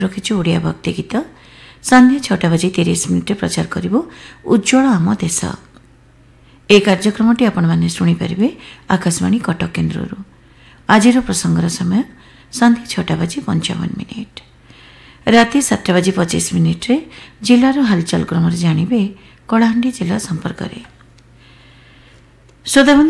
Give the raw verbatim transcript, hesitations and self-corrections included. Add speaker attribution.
Speaker 1: रखिछु ओडिया भक्ति गीत संध्या छटा बजे तीस मिनिट प्रचार करिबो उज्ज्वल आम देश। ए कार्यक्रमटी आपण माने सुनी परिबे आकाशवाणी कटक केन्द्ररू। आजिर प्रसंगर समय संध्या छटा बजे पंचावन मिनिट। राति सातटा बजे पचास मिनिट रे जिलार हालचाल क्रम जानिबे कलाहांडी जिला संपर्क रे।